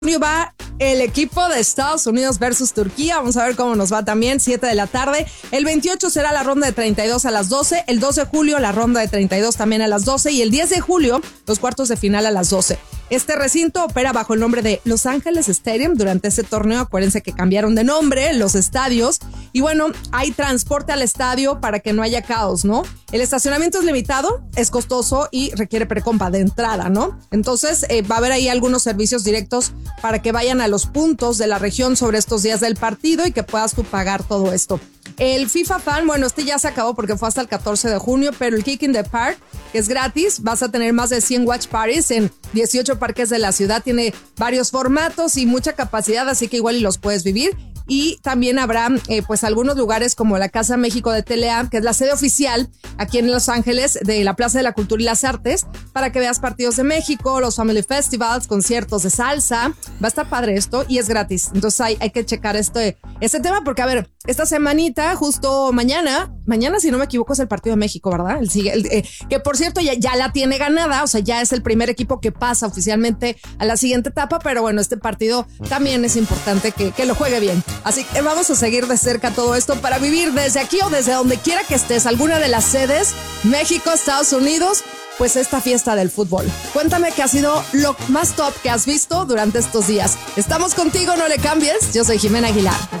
Va el equipo de Estados Unidos versus Turquía. Vamos a ver cómo nos va también. 7 de la tarde. El 28 será la ronda de 32 a las 12. El 2 de julio la ronda de 32 también a las 12. Y el 10 de julio los cuartos de final a las 12. Este recinto opera bajo el nombre de Los Ángeles Stadium. Durante ese torneo, acuérdense que cambiaron de nombre los estadios. Y bueno, hay transporte al estadio para que no haya caos, ¿no? El estacionamiento es limitado, es costoso y requiere precompra de entrada, ¿no? Entonces va a haber ahí algunos servicios directos para que vayan a los puntos de la región sobre estos días del partido y que puedas tú pagar todo esto. El FIFA Fan, bueno, este ya se acabó porque fue hasta el 14 de junio, pero el Kick in the Park, que es gratis, vas a tener más de 100 watch parties en 18 parques de la ciudad, tiene varios formatos y mucha capacidad, así que igual y los puedes vivir. Y también habrá pues algunos lugares como la Casa México de Teleam, que es la sede oficial aquí en Los Ángeles de la Plaza de la Cultura y las Artes, para que veas partidos de México, los Family Festivals, conciertos de salsa. Va a estar padre esto y es gratis. Entonces hay que checar este tema porque, a ver, esta semanita, justo mañana si no me equivoco es el partido de México, ¿verdad? Que por cierto ya la tiene ganada, o sea, ya es el primer equipo que pasa oficialmente a la siguiente etapa, pero bueno, este partido también es importante que lo juegue bien. Así que vamos a seguir de cerca todo esto para vivir desde aquí o desde donde quiera que estés, alguna de las sedes, México, Estados Unidos, pues esta fiesta del fútbol. Cuéntame qué ha sido lo más top que has visto durante estos días. Estamos contigo, no le cambies. Yo soy Jimena Aguilar.